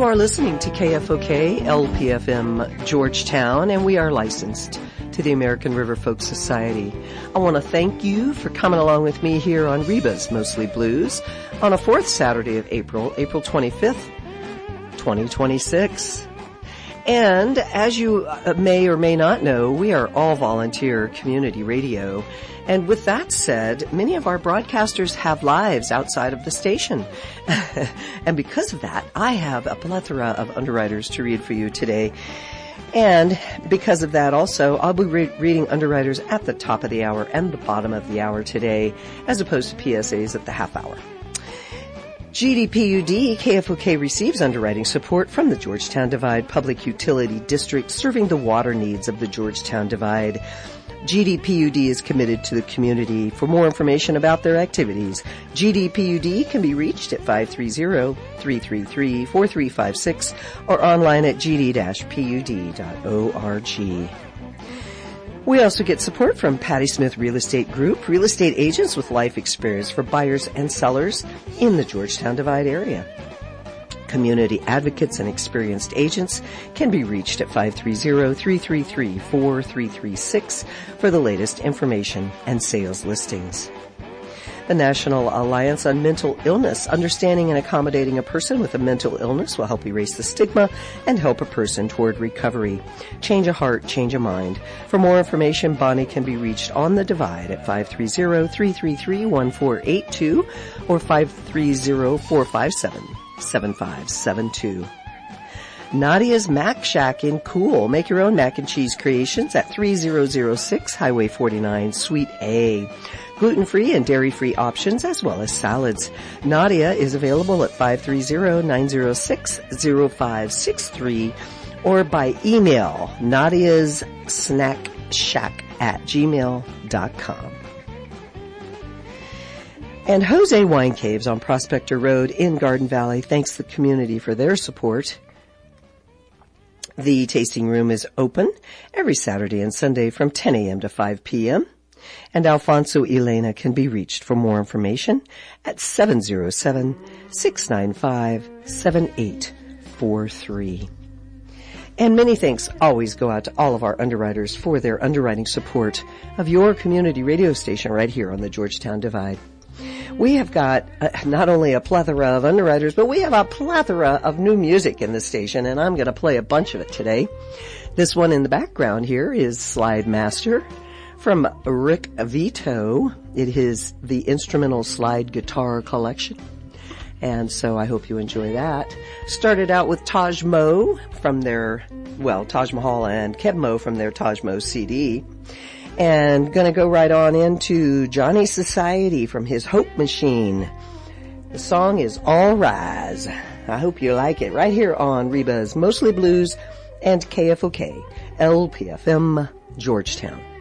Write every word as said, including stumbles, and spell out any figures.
are listening to K F O K, L P F M, Georgetown, and we are licensed to the American River Folk Society. I want to thank you for coming along with me here on Reba's Mostly Blues on a fourth Saturday of April, April twenty-fifth, twenty twenty-six. And as you may or may not know, we are all volunteer community radio. And with that said, many of our broadcasters have lives outside of the station. And because of that, I have a plethora of underwriters to read for you today. And because of that also, I'll be re- reading underwriters at the top of the hour and the bottom of the hour today, as opposed to P S As at the half hour. G D P U D, K F O K receives underwriting support from the Georgetown Divide Public Utility District, serving the water needs of the Georgetown Divide. G D P U D is committed to the community. For more information about their activities, G D P U D can be reached at five three zero, three three three, four three five six or online at g d dash p u d dot org. We also get support from Patty Smith Real Estate Group, real estate agents with life experience for buyers and sellers in the Georgetown Divide area. Community advocates and experienced agents can be reached at five three zero, three three three, four three three six for the latest information and sales listings. The National Alliance on Mental Illness, understanding and accommodating a person with a mental illness will help erase the stigma and help a person toward recovery. Change a heart, change a mind. For more information, Bonnie can be reached on the Divide at five three zero, three three three, one four eight two or five three zero, four five seven, seven five seven two. Nadia's Mac Shack in Cool. Make your own mac and cheese creations at three thousand six Highway forty-nine, Suite A. Gluten-free and dairy-free options as well as salads. Nadia is available at five three zero, nine zero six, zero five six three or by email nadias snack shack at gmail dot com. And Jose Wine Caves on Prospector Road in Garden Valley thanks the community for their support. The tasting room is open every Saturday and Sunday from ten a.m. to five p.m. And Alfonso Elena can be reached for more information at seven zero seven, six nine five, seven eight four three. And many thanks always go out to all of our underwriters for their underwriting support of your community radio station right here on the Georgetown Divide. We have got uh, not only a plethora of underwriters, but we have a plethora of new music in the station, and I'm going to play a bunch of it today. This one in the background here is Slide Master from Rick Vito. It is the instrumental slide guitar collection. And so I hope you enjoy that. Started out with Taj Mo from their, well, Taj Mahal and Keb Mo from their Taj Mo C D. And gonna go right on into Johnny Society from his Hope Machine. The song is All Rise. I hope you like it right here on Reba's Mostly Blues and K F O K, L P F M, Georgetown.